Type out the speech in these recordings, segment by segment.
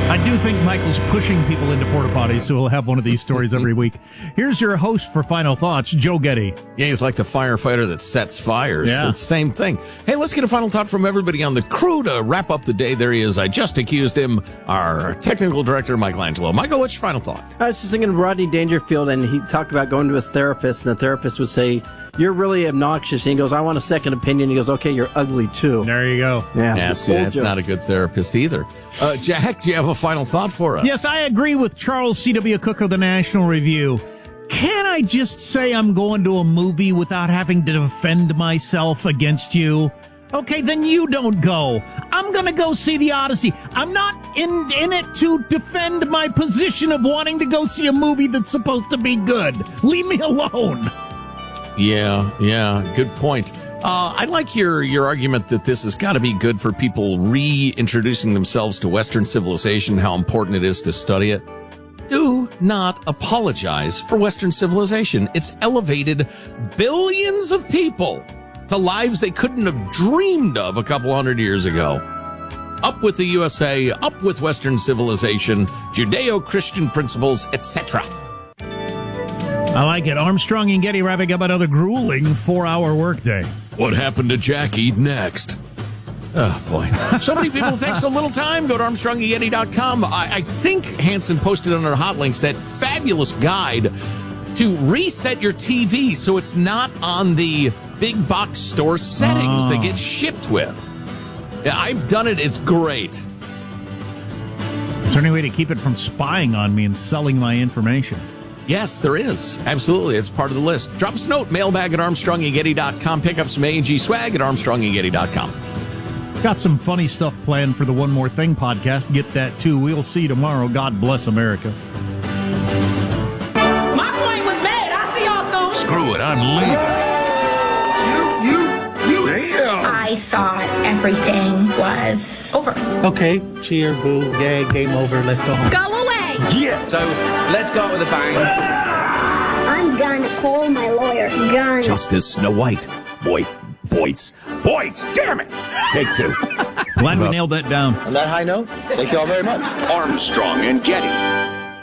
I do think Michael's pushing people into porta potties, so we'll have one of these stories every week. Here's your host for Final Thoughts, Joe Getty. Yeah, he's like the firefighter that sets fires. Yeah. It's the same thing. Hey, let's get a final thought from everybody on the crew to wrap up the day. There he is. I just accused him, our technical director, Michelangelo. Michael, what's your final thought? I was just thinking of Rodney Dangerfield, and he talked about going to his therapist, and the therapist would say, "You're really obnoxious." And he goes, "I want a second opinion." He goes, "Okay, you're ugly too." There you go. Yeah, see, that's not a good therapist either. Jack, do you have a final thought for us? Yes, I agree with Charles C.W. Cook of the National Review. Can I just say I'm going to a movie without having to defend myself against you? Okay, then you don't go. I'm going to go see The Odyssey. I'm not in it to defend my position of wanting to go see a movie that's supposed to be good. Leave me alone. Yeah, good point. I like your argument that this has got to be good for people reintroducing themselves to Western civilization, how important it is to study it. Do not apologize for Western civilization. It's elevated billions of people to lives they couldn't have dreamed of a couple hundred years ago. Up with the USA, up with Western civilization, Judeo-Christian principles, etc. I like it. Armstrong and Getty wrapping up another grueling 4-hour workday. What happened to Jackie next? Oh, boy. So many people take so little time. Go to ArmstrongandGetty.com. I think Hanson posted on our hot links that fabulous guide to reset your TV so it's not on the big box store settings they get shipped with. Yeah, I've done it. It's great. Is there any way to keep it from spying on me and selling my information? Yes, there is. Absolutely. It's part of the list. Drop us a note, mailbag at ArmstrongandGetty.com. Pick up some A&G swag at ArmstrongandGetty.com. Got some funny stuff planned for the One More Thing podcast. Get that, too. We'll see you tomorrow. God bless America. My point was made. I'll see y'all soon. Screw it. I'm leaving. Damn. I thought everything was over. Okay, cheer, boo, yay, game over, let's go home. Go away! Yeah. So, let's go out with a bang. I'm gonna call my lawyer. Gonna. Justice Snow White. Boyd's. Damn it. Take two. Glad we nailed that down. On that high note, thank you all very much. Armstrong and Getty.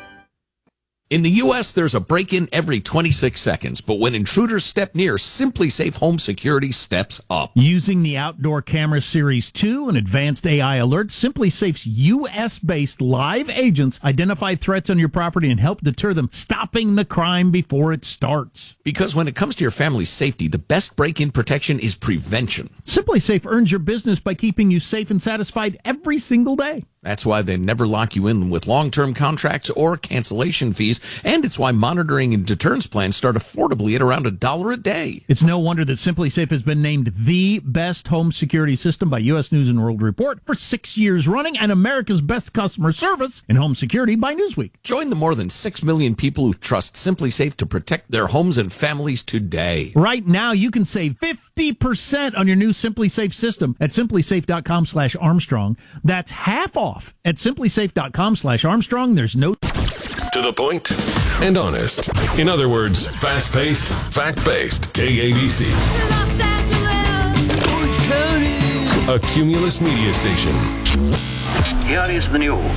In the U.S., there's a break-in every 26 seconds, but when intruders step near, SimpliSafe Home Security steps up. Using the Outdoor Camera Series 2 and advanced AI alerts, SimpliSafe's U.S.-based live agents identify threats on your property and help deter them, stopping the crime before it starts. Because when it comes to your family's safety, the best break-in protection is prevention. SimpliSafe earns your business by keeping you safe and satisfied every single day. That's why they never lock you in with long-term contracts or cancellation fees, and it's why monitoring and deterrence plans start affordably at around $1 a day. It's no wonder that SimpliSafe has been named the best home security system by U.S. News & World Report for 6 years running and America's best customer service in home security by Newsweek. Join the more than 6 million people who trust SimpliSafe to protect their homes and families today. Right now, you can save 50% on your new SimpliSafe system at simplisafe.com/Armstrong. That's half off at simplisafe.com/Armstrong. There's no... To the point and honest. In other words, fast-paced, fact-based. KABC. Los Angeles. Orange County. A Cumulus media station. Here is the news.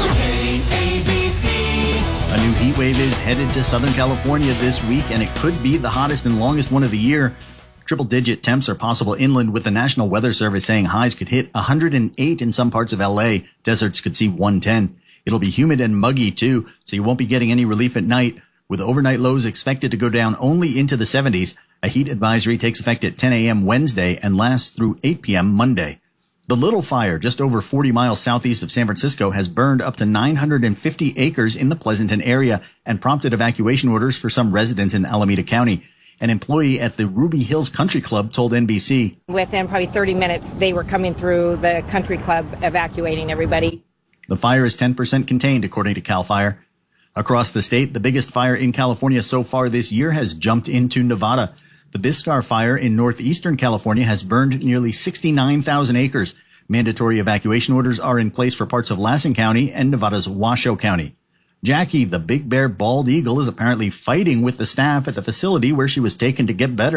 KABC. A new heat wave is headed to Southern California this week, and it could be the hottest and longest one of the year. Triple-digit temps are possible inland, with the National Weather Service saying highs could hit 108 in some parts of LA. Deserts could see 110. It'll be humid and muggy, too, so you won't be getting any relief at night. With overnight lows expected to go down only into the 70s, a heat advisory takes effect at 10 a.m. Wednesday and lasts through 8 p.m. Monday. The Little Fire, just over 40 miles southeast of San Francisco, has burned up to 950 acres in the Pleasanton area and prompted evacuation orders for some residents in Alameda County. An employee at the Ruby Hills Country Club told NBC. Within probably 30 minutes, they were coming through the country club, evacuating everybody. The fire is 10% contained, according to CAL FIRE. Across the state, the biggest fire in California so far this year has jumped into Nevada. The Biscar Fire in northeastern California has burned nearly 69,000 acres. Mandatory evacuation orders are in place for parts of Lassen County and Nevada's Washoe County. Jackie, the big bear bald eagle, is apparently fighting with the staff at the facility where she was taken to get better.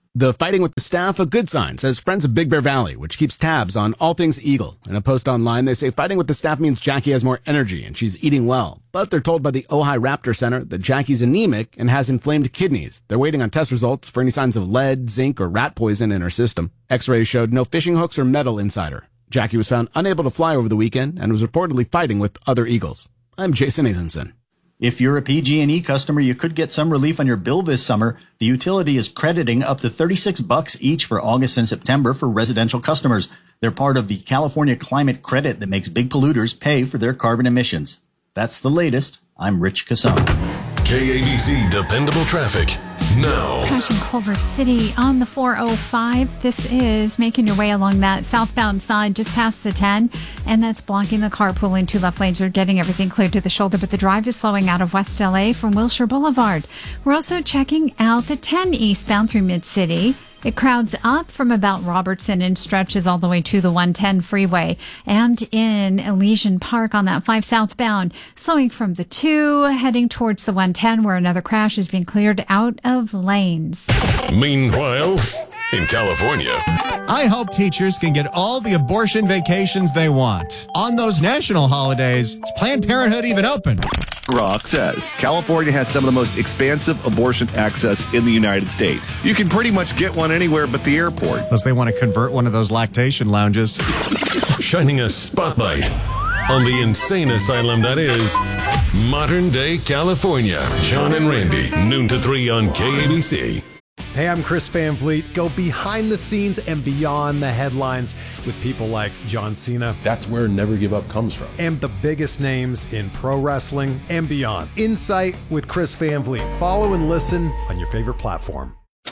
The Fighting with the Staff, a good sign, says Friends of Big Bear Valley, which keeps tabs on all things Eagle. In a post online, they say fighting with the staff means Jackie has more energy and she's eating well. But they're told by the Ojai Raptor Center that Jackie's anemic and has inflamed kidneys. They're waiting on test results for any signs of lead, zinc, or rat poison in her system. X-rays showed no fishing hooks or metal inside her. Jackie was found unable to fly over the weekend and was reportedly fighting with other Eagles. I'm Jason Nathanson. If you're a PG&E customer, you could get some relief on your bill this summer. The utility is crediting up to $36 each for August and September for residential customers. They're part of the California Climate Credit that makes big polluters pay for their carbon emissions. That's the latest. I'm Rich Casson. KABC Dependable Traffic now. Crash in Culver City on the 405. This is making your way along that southbound side just past the 10, and that's blocking the carpool in two left lanes. Are getting everything cleared to the shoulder, but the drive is slowing out of West LA from Wilshire Boulevard. We're also checking out the 10 eastbound through Mid-City. It crowds up from about Robertson and stretches all the way to the 110 freeway. And in Elysian Park on that 5 southbound, slowing from the 2, heading towards the 110 where another crash has been cleared out of lanes. Meanwhile, in California, I hope teachers can get all the abortion vacations they want. On those national holidays, is Planned Parenthood even open? Rock says California has some of the most expansive abortion access in the United States. You can pretty much get one anywhere but the airport. Unless they want to convert one of those lactation lounges. Shining a spotlight on the insane asylum that is modern day California. John and Randy, noon to 3 on KABC. Hey, I'm Chris Van Vliet. Go behind the scenes and beyond the headlines with people like John Cena. That's where Never Give Up comes from. And the biggest names in pro wrestling and beyond. Insight with Chris Van Vliet. Follow and listen on your favorite platform.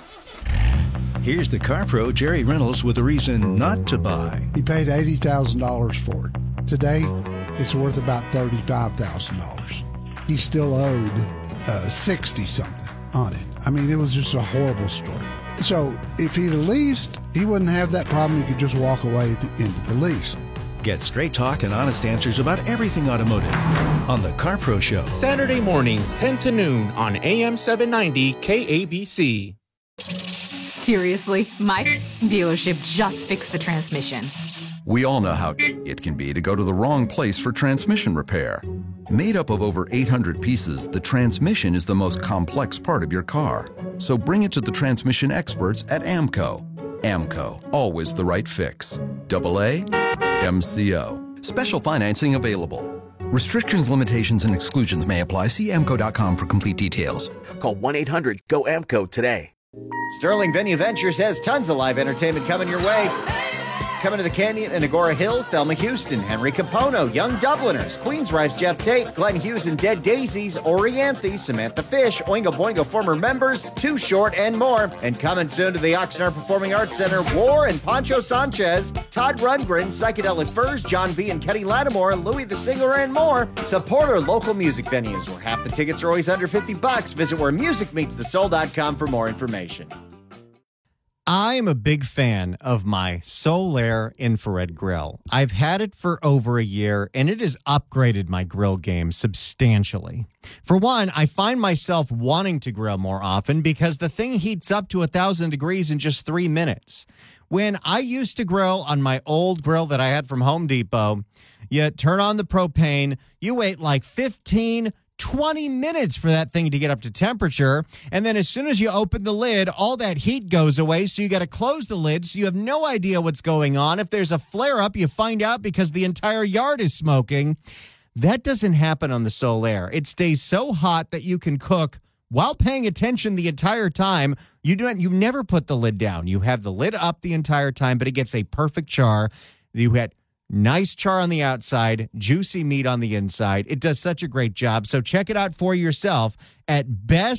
Here's the car pro, Jerry Reynolds, with a reason not to buy. He paid $80,000 for it. Today, it's worth about $35,000. He still owed 60-something on it. I mean, it was just a horrible story. So if he'd leased, he wouldn't have that problem. He could just walk away at the end of the lease. Get straight talk and honest answers about everything automotive on The Car Pro Show. Saturday mornings, 10 to noon on AM 790 KABC. Seriously, my dealership just fixed the transmission. We all know how it can be to go to the wrong place for transmission repair. Made up of over 800 pieces, the transmission is the most complex part of your car. So bring it to the transmission experts at AMCO. AMCO, always the right fix. AA MCO. Special financing available. Restrictions, limitations, and exclusions may apply. See AMCO.com for complete details. Call 1-800-GO-AMCO today. Sterling Venue Ventures has tons of live entertainment coming your way. Coming to the Canyon and Agora Hills, Thelma Houston, Henry Capono, Young Dubliners, Queensryche, Jeff Tate, Glenn Hughes and Dead Daisies, Orianthe, Samantha Fish, Oingo Boingo former members, Too Short, and more. And coming soon to the Oxnard Performing Arts Center, War and Pancho Sanchez, Todd Rundgren, Psychedelic Furs, John B. and Kenny Lattimore, Louis the Singer, and more. Support our local music venues where half the tickets are always under $50. Visit wheremusicmeetsthesoul.com for more information. I am a big fan of my Solaire infrared grill. I've had it for over a year, and it has upgraded my grill game substantially. For one, I find myself wanting to grill more often because the thing heats up to 1,000 degrees in just 3 minutes. When I used to grill on my old grill that I had from Home Depot, you turn on the propane, you wait like 20 minutes for that thing to get up to temperature. And then as soon as you open the lid, all that heat goes away. So you got to close the lid. So you have no idea what's going on. If there's a flare up, you find out because the entire yard is smoking. That doesn't happen on the Solaire. It stays so hot that you can cook while paying attention the entire time. You never put the lid down. You have the lid up the entire time, but it gets a perfect char. You had nice char on the outside, juicy meat on the inside. It does such a great job. So check it out for yourself at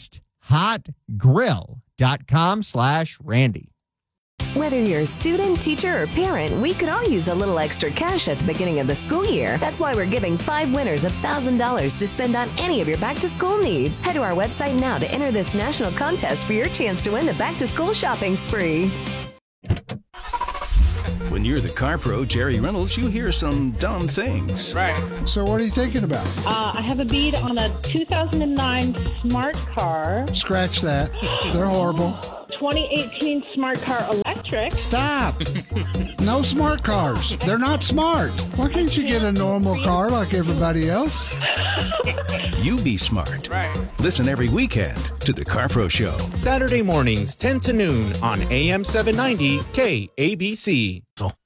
besthotgrill.com/Randy. Whether you're a student, teacher, or parent, we could all use a little extra cash at the beginning of the school year. That's why we're giving 5 winners $1,000 to spend on any of your back-to-school needs. Head to our website now to enter this national contest for your chance to win the back-to-school shopping spree. When you're the car pro, Jerry Reynolds, you hear some dumb things. Right. So what are you thinking about? I have a bead on a 2009 smart car. Scratch that. They're horrible. 2018 Smart Car Electric. Stop. No smart cars. They're not smart. Why can't you get a normal car like everybody else? You be smart. Right. Listen every weekend to The CarPro Show. Saturday mornings, 10 to noon on AM 790 KABC.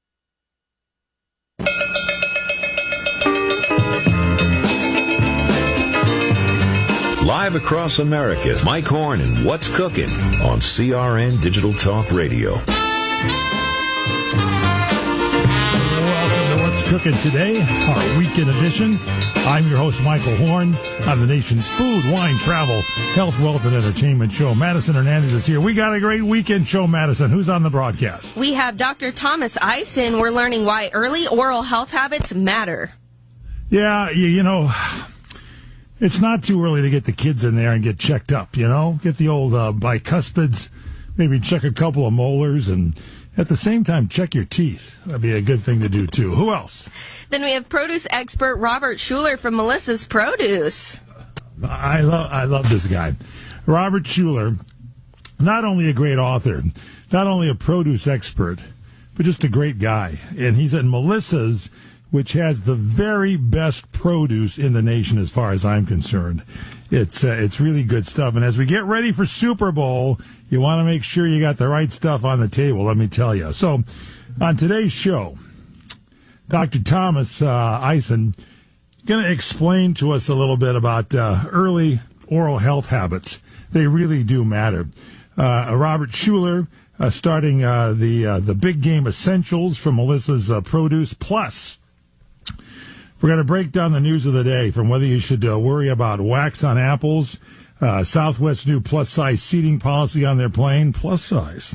Live across America, Mike Horn and What's Cooking on CRN Digital Talk Radio. Welcome to What's Cooking today, our weekend edition. I'm your host, Michael Horn, on the nation's food, wine, travel, health, wealth, and entertainment show. Madison Hernandez is here. We got a great weekend show, Madison. Who's on the broadcast? We have Dr. Thomas Eisen. We're learning why early oral health habits matter. Yeah, you know, it's not too early to get the kids in there and get checked up, you know? Get the old bicuspids, maybe check a couple of molars, and at the same time, check your teeth. That'd be a good thing to do, too. Who else? Then we have produce expert Robert Schuler from Melissa's Produce. I love this guy. Robert Schuler, not only a great author, not only a produce expert, but just a great guy. And he's at Melissa's, which has the very best produce in the nation as far as I'm concerned. It's really good stuff. And as we get ready for Super Bowl, you want to make sure you got the right stuff on the table, let me tell you. So on today's show, Dr. Thomas Eisen going to explain to us a little bit about early oral health habits. They really do matter. Robert Schuler starting the Big Game Essentials from Melissa's Produce Plus. We're going to break down the news of the day, from whether you should worry about wax on apples, Southwest's new plus-size seating policy on their plane. Plus size.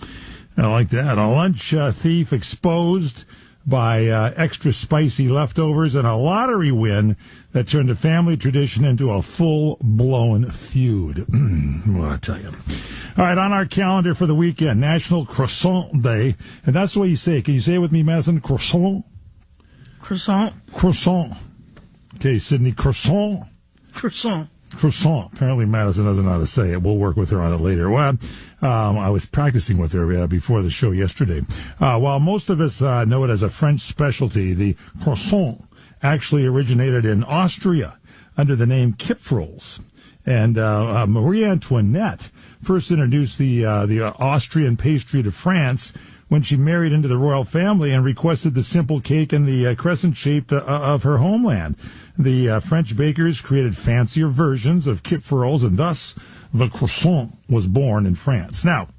I like that. A lunch thief exposed by extra spicy leftovers, and a lottery win that turned a family tradition into a full-blown feud. Well, I'll tell you. All right, on our calendar for the weekend, National Croissant Day. And that's the way you say it. Can you say it with me, Madison? Croissant? Croissant. Croissant. Okay, Sydney, croissant. Croissant. Croissant. Apparently Madison doesn't know how to say it. We'll work with her on it later. Well, I was practicing with her before the show yesterday. While most of us know it as a French specialty, the croissant actually originated in Austria under the name Kipferls. And Marie Antoinette first introduced the Austrian pastry to France when she married into the royal family and requested the simple cake in the crescent shape of her homeland. The French bakers created fancier versions of Kipferls, and thus the croissant was born in France. Now,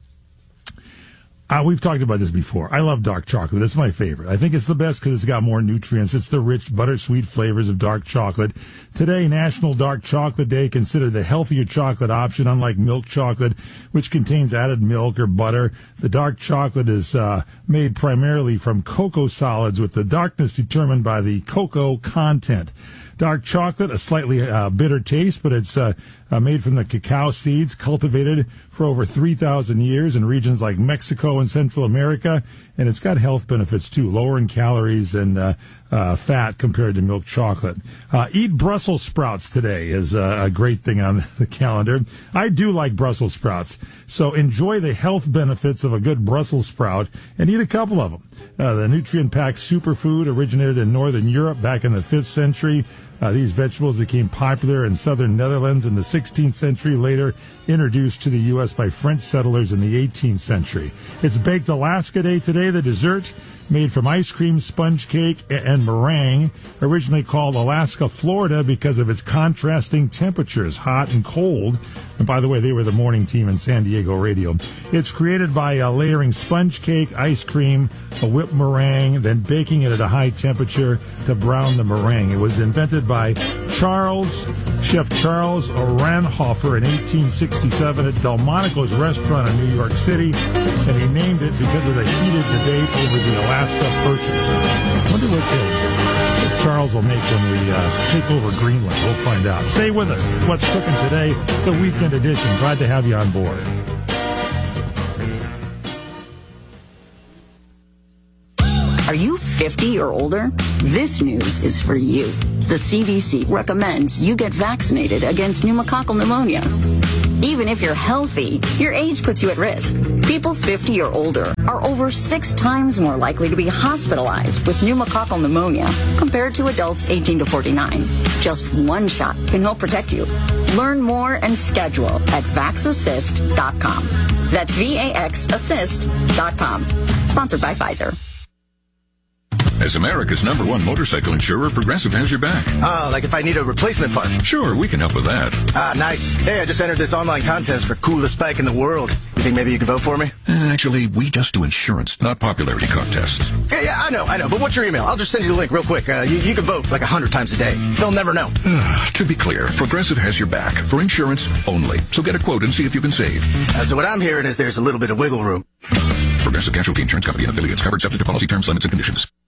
we've talked about this before. I love dark chocolate. It's my favorite. I think it's the best because it's got more nutrients. It's the rich, buttersweet flavors of dark chocolate. Today, National Dark Chocolate Day, considered the healthier chocolate option, unlike milk chocolate, which contains added milk or butter. The dark chocolate is made primarily from cocoa solids, with the darkness determined by the cocoa content. Dark chocolate, a slightly bitter taste, but it's made from the cacao seeds cultivated for over 3,000 years in regions like Mexico and Central America. And it's got health benefits, too, lower in calories and fat compared to milk chocolate. Eat Brussels sprouts today is a great thing on the calendar. I do like Brussels sprouts, so enjoy the health benefits of a good Brussels sprout and eat a couple of them. The nutrient-packed superfood originated in Northern Europe back in the 5th century. These vegetables became popular in southern Netherlands in the 16th century, later introduced to the U.S. by French settlers in the 18th century. It's Baked Alaska Day today, the dessert made from ice cream, sponge cake, and meringue, originally called Alaska, Florida, because of its contrasting temperatures, hot and cold. And by the way, they were the morning team in San Diego radio. It's created by layering sponge cake, ice cream, a whipped meringue, then baking it at a high temperature to brown the meringue. It was invented by Chef Charles Ranhofer in 1867 at Delmonico's restaurant in New York City, and he named it because of the heated debate over the Alaska Purchase. I wonder what Charles will make when we take over Greenland. We'll find out. Stay with us. It's What's Cooking today, the weekend edition. Glad to have you on board. Are you 50 or older? This news is for you. The CDC recommends you get vaccinated against pneumococcal pneumonia. Even if you're healthy, your age puts you at risk. People 50 or older are over 6 times more likely to be hospitalized with pneumococcal pneumonia compared to adults 18 to 49. Just one shot can help protect you. Learn more and schedule at vaxassist.com. That's VAXassist.com. Sponsored by Pfizer. As America's #1 motorcycle insurer, Progressive has your back. Like if I need a replacement part? Sure, we can help with that. Nice. Hey, I just entered this online contest for coolest bike in the world. You think maybe you can vote for me? Actually, we just do insurance, not popularity contests. Yeah, I know. But what's your email? I'll just send you the link real quick. You can vote like 100 times a day. They'll never know. To be clear, Progressive has your back for insurance only. So get a quote and see if you can save. So what I'm hearing is there's a little bit of wiggle room. Progressive Casualty Insurance Company and affiliates covered subject to policy terms, limits, and conditions.